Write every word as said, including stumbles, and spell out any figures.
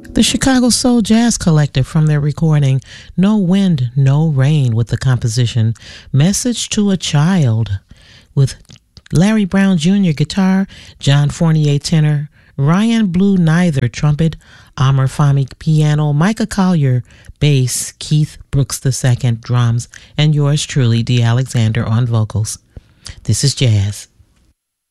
The Chicago Soul Jazz Collective from their recording No Wind, No Rain with the composition Message to a Child with Larry Brown Junior guitar, John Fournier tenor, Ryan Blue Neither trumpet, Amr Fahmy piano, Micah Collier bass, Keith Brooks the second drums, and yours truly, D. Alexander on vocals. This is jazz.